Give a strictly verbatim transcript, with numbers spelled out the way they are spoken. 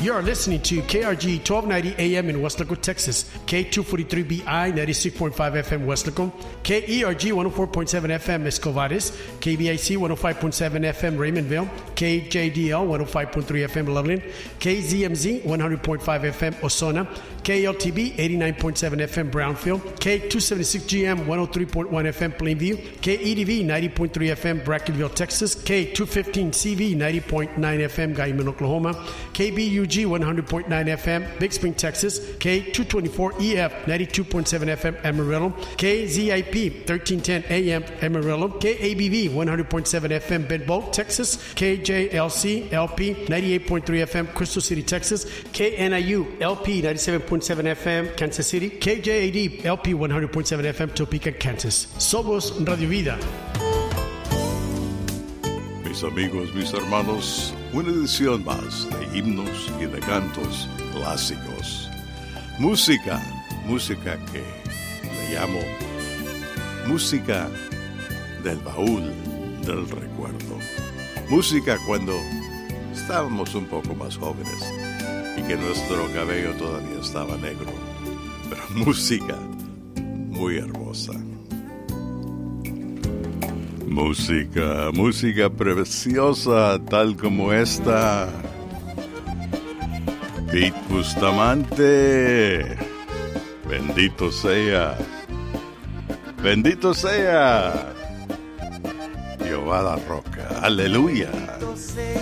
You are listening to K R G twelve ninety A M in Weslaco, Texas, K two forty-three B I ninety-six point five F M Weslaco, K E R G one oh four point seven F M Escovares, K B I C one oh five point seven F M Raymondville, K J D L one oh five point three F M Loveland, K Z M Z one hundred point five F M Ozona, K L T B eighty-nine point seven F M Brownfield, K two seventy-six G M one oh three point one F M Plainview, K E D V ninety point three F M Brackenville, Texas, K two fifteen C V ninety point nine F M Guyman, Oklahoma, K B U G one hundred point nine F M Big Spring, Texas, K two twenty-four E F ninety-two point seven F M Amarillo, K Z I P thirteen ten A M Amarillo, K A B V one hundred point seven F M Bedboe, Texas, K J L C L P ninety-eight point three F M Crystal City, Texas, K N I U L P ninety-seven point seven F M Kansas City, K J A D L P one hundred point seven F M Topeka, Kansas. Somos Radio Vida. Mis amigos, mis hermanos, una edición más de himnos y de cantos clásicos. Música, música que le llamo música del baúl del recuerdo. Música cuando estábamos un poco más jóvenes y que nuestro cabello todavía estaba negro, pero música muy hermosa. Música, música preciosa, tal como esta. Pete Bustamante, bendito sea, bendito sea Jehová la roca, aleluya.